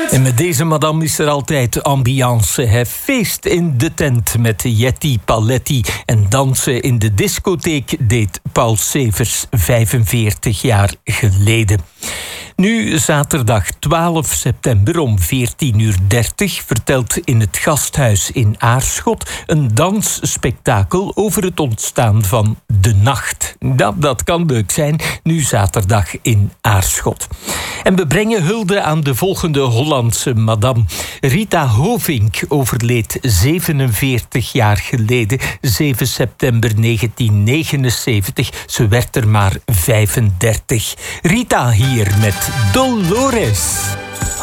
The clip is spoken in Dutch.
En met deze madame is er altijd ambiance. Hè? Feest in de tent met Jetty Paletti en dansen in de discotheek deed Paul Severs 45 jaar geleden. Nu, zaterdag 12 september om 14:30 vertelt in het Gasthuis in Aarschot een dansspektakel over het ontstaan van de nacht. Dat kan leuk zijn, nu zaterdag in Aarschot. En we brengen hulde aan de volgende Hollandse madame. Rita Hovink overleed 47 jaar geleden, 7 september 1979. Ze werd er maar 35. Rita hier met Dolores.